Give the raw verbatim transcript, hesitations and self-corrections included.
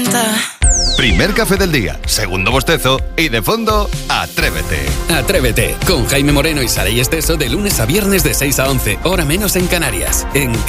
cuenta. Primer café del día, segundo bostezo y de fondo, Atrévete. Atrévete, con Jaime Moreno y Saray Esteso de lunes a viernes de seis a once, hora menos en Canarias. En